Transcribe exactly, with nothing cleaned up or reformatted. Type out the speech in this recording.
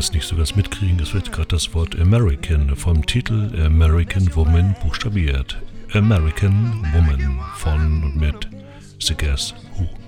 das nicht so ganz mitkriegen, es wird gerade das Wort American vom Titel American Woman buchstabiert. American Woman von und mit The Guess Who.